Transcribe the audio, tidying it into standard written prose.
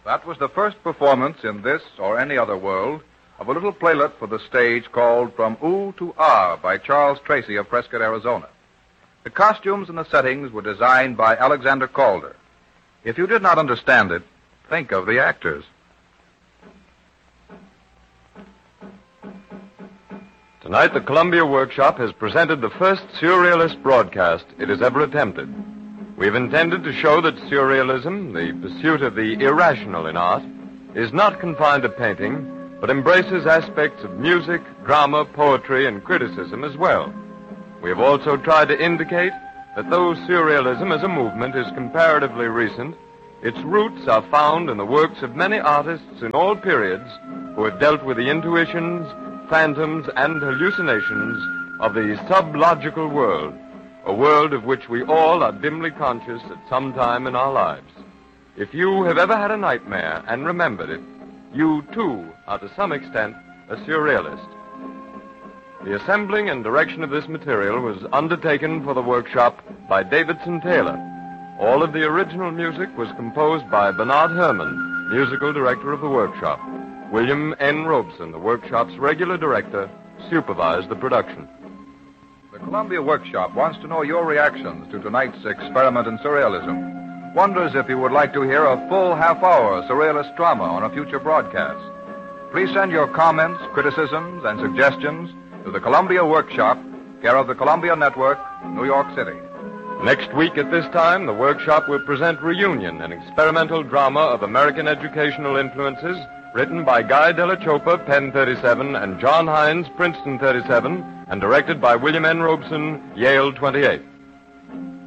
That was the first performance in this or any other world of a little playlet for the stage called From Oo to Ah by Charles Tracy of Prescott, Arizona. The costumes and the settings were designed by Alexander Calder. If you did not understand it, think of the actors. Tonight, the Columbia Workshop has presented the first surrealist broadcast it has ever attempted. We've intended to show that surrealism, the pursuit of the irrational in art, is not confined to painting, but embraces aspects of music, drama, poetry, and criticism as well. We have also tried to indicate that though surrealism as a movement is comparatively recent, its roots are found in the works of many artists in all periods who have dealt with the intuitions, phantoms, and hallucinations of the sublogical world, a world of which we all are dimly conscious at some time in our lives. If you have ever had a nightmare and remembered it, you, too, are to some extent a surrealist. The assembling and direction of this material was undertaken for the workshop by Davidson Taylor. All of the original music was composed by Bernard Herrmann, musical director of the workshop. William N. Robeson, the workshop's regular director, supervised the production. The Columbia Workshop wants to know your reactions to tonight's experiment in surrealism. Wonders if you would like to hear a full half-hour surrealist drama on a future broadcast. Please send your comments, criticisms, and suggestions to the Columbia Workshop, care of the Columbia Network, New York City. Next week at this time, the workshop will present Reunion, an experimental drama of American educational influences, written by Guy Della Choppa, Penn 37, and John Hines, Princeton 37, and directed by William N. Robeson, Yale 28.